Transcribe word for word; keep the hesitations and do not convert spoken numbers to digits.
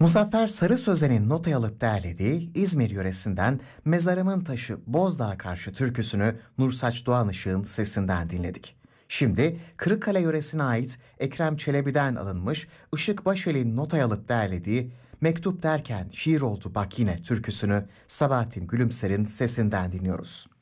Muzaffer Sarı Sözen'in notaya alıp derlediği İzmir yöresinden Mezarımın Taşı Bozdağ'a karşı türküsünü Nursaç Doğanışık'ın sesinden dinledik. Şimdi Kırıkkale yöresine ait Ekrem Çelebi'den alınmış Işık Başeli'nin notaya alıp derlediği Mektup Derken Şiir Oldu Bak Yine türküsünü Sabahattin Gülümser'in sesinden dinliyoruz.